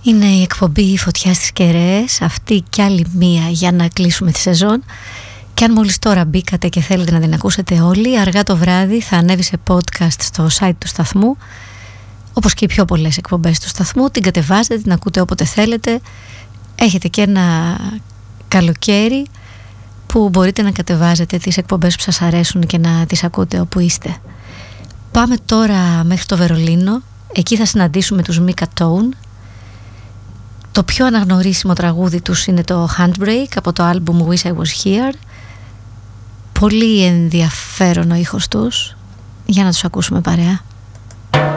Είναι η εκπομπή Φωτιά στις Κεραίες, αυτή κι άλλη μία για να κλείσουμε τη σεζόν. Και αν μόλις τώρα μπήκατε και θέλετε να την ακούσετε όλοι, αργά το βράδυ θα ανέβει σε podcast στο site του σταθμού, όπως και οι πιο πολλές εκπομπές του σταθμού. Την κατεβάζετε, την ακούτε όποτε θέλετε. Έχετε και ένα καλοκαίρι που μπορείτε να κατεβάζετε τις εκπομπές που σας αρέσουν και να τις ακούτε όπου είστε. Πάμε τώρα μέχρι το Βερολίνο. Εκεί θα συναντήσουμε τους Mika Tone. Το πιο αναγνωρίσιμο τραγούδι τους είναι το Handbrake από το άλμπουμ Wish I Was Here. Πολύ ενδιαφέρον ο ήχος τους. Για να τους ακούσουμε παρέα.